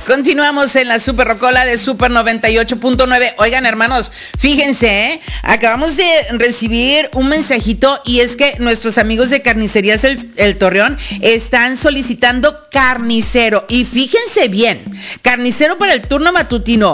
Continuamos en la Super Rocola de Super 98.9. Oigan, hermanos, fíjense, acabamos de recibir un mensajito y es que nuestros amigos de Carnicerías el Torreón están solicitando carnicero. Y fíjense bien, carnicero para el turno matutino,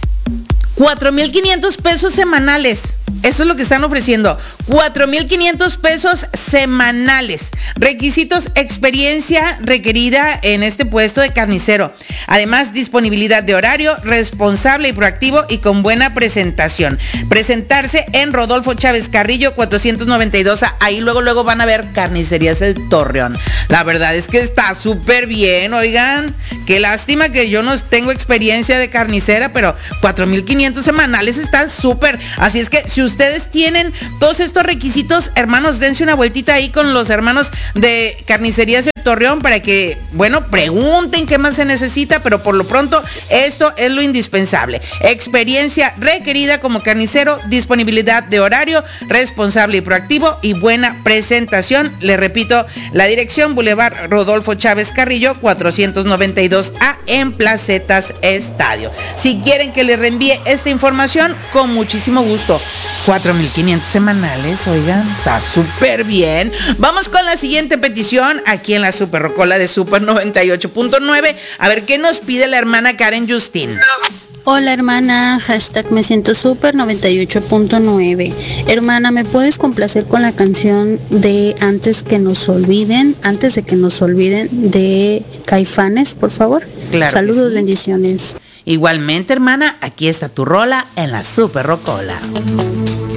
4,500 pesos semanales. Eso es lo que están ofreciendo. 4,500 pesos semanales. Requisitos: experiencia requerida en este puesto de carnicero. Además, disponibilidad de horario, responsable y proactivo y con buena presentación. Presentarse en Rodolfo Chávez Carrillo 492. Ahí luego van a ver Carnicerías el Torreón. La verdad es que está súper bien, oigan. Qué lástima que yo no tengo experiencia de carnicera, pero 4,500 semanales están súper. Así es que si ustedes tienen todos estos requisitos, hermanos, dense una vueltita ahí con los hermanos de Carnicerías el Torreón para que, bueno, pregunten qué más se necesita, pero por lo pronto esto es lo indispensable. Experiencia requerida como carnicero, disponibilidad de horario, responsable y proactivo y buena presentación. Le repito, la dirección: Boulevard Rodolfo Chávez Carrillo 492A en Placetas Estadio. Si quieren que les reenvíe esta información, con muchísimo gusto. 4,500 semanales, oigan, está súper bien. Vamos con la siguiente petición aquí en la Super Rocola de Super 98.9. A ver qué nos pide la hermana Karen Justin. Hola hermana, hashtag me siento super 98.9. Hermana, ¿me puedes complacer con la canción de Antes de que nos olviden de Caifanes, por favor? Claro. Saludos, sí. Bendiciones. Igualmente, hermana, aquí está tu rola en la Super Rocola.